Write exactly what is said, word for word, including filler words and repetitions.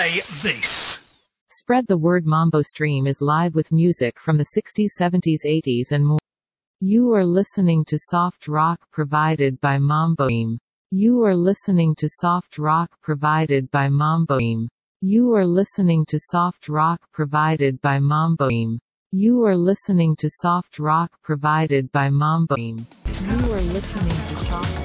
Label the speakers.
Speaker 1: say this.
Speaker 2: Spread the word. Mambo Stream is live with music from the sixties, seventies, eighties and more. You are listening to soft rock provided by Mambo Stream. You are listening to soft rock provided by Mambo Stream. You are listening to soft rock provided by Mambo Stream. You are listening to soft rock provided by Mambo Stream. You are listening to soft